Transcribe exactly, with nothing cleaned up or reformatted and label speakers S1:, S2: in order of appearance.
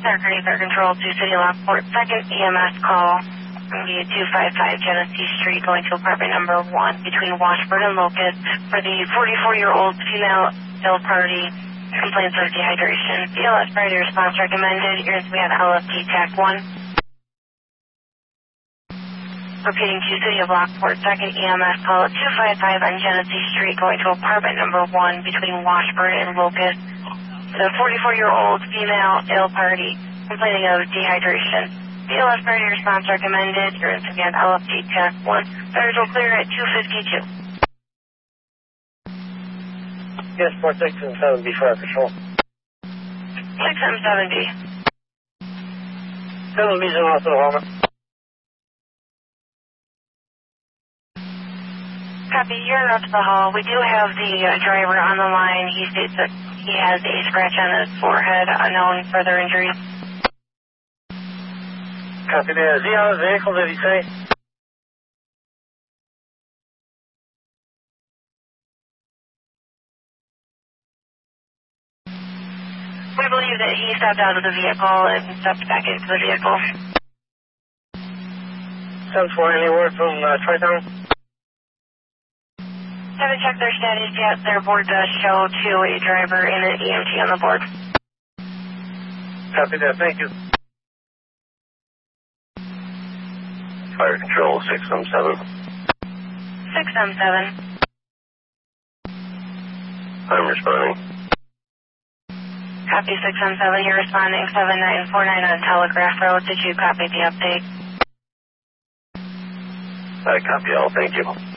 S1: Third Third Control to City Lockport. Second E M S call. Be two five five Genesee Street going to apartment number one between Washburn and Locust for the forty-four-year-old female ill party. Complaints of dehydration. B L S priority response recommended. You're going to be on L F T T A C one. Repeating to City of Lockport. Second E M S call at two five five on Genesee Street going to apartment number one between Washburn and Locust. The forty-four-year-old female ill party complaining of dehydration. B L S priority response recommended. You're in again L F T T A C one. Third will clear at two fifty-two.
S2: Yes, four six and seven B for control.
S1: six M seven B.
S2: seven B's in hospital, over.
S1: Copy, you're up to the hall. We do have the uh, driver on the line. He states that he has a scratch on his forehead, unknown further injuries.
S2: Copy that. Is he on his vehicle, did he say?
S1: We believe that he stepped out of the vehicle and stepped back into the vehicle.
S2: seven four, any word from uh, Tri-Town?
S1: Haven't checked their status yet. Their board does show to a driver and an E M T on the board.
S2: Copy that. Thank you. Fire Control, six M seven.
S1: six M seven.
S2: I'm responding.
S1: Copy six M seven. You're responding seven nine four nine on Telegraph Road. Did you copy the update?
S2: I copy all. Thank you.